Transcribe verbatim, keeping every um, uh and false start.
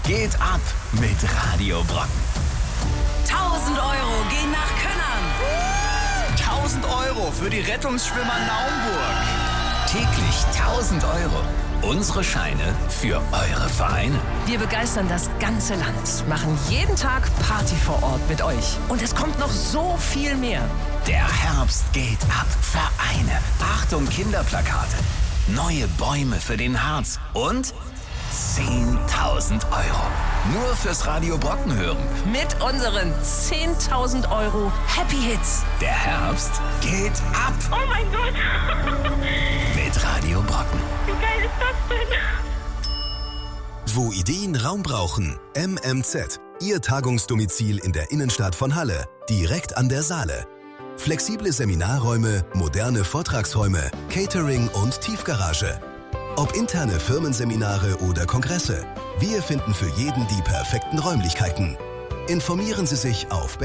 geht ab mit Radio Brocken. tausend Euro gehen nach Könnern. tausend Euro für die Rettungsschwimmer Naumburg. Täglich tausend Euro. Unsere Scheine für eure Vereine. Wir begeistern das ganze Land, machen jeden Tag Party vor Ort mit euch. Und es kommt noch so viel mehr. Der Herbst geht ab. Vereine. Achtung, Kinderplakate. Neue Bäume für den Harz. Und zehntausend Euro. Nur fürs Radio Brocken hören. Mit unseren zehntausend Euro Happy Hits. Der Herbst geht ab. Oh mein Gott. Mit Radio Brocken. Wie geil ist das denn? Wo Ideen Raum brauchen. M M Z. Ihr Tagungsdomizil in der Innenstadt von Halle. Direkt an der Saale. Flexible Seminarräume, moderne Vortragsräume, Catering und Tiefgarage. Ob interne Firmenseminare oder Kongresse. Wir finden für jeden die perfekten Räumlichkeiten. Informieren Sie sich auf